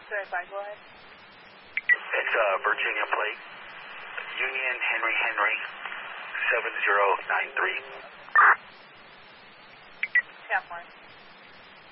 Sorry, fine, go ahead. It's Virginia plate. Union Henry Henry 7093. Tap 1.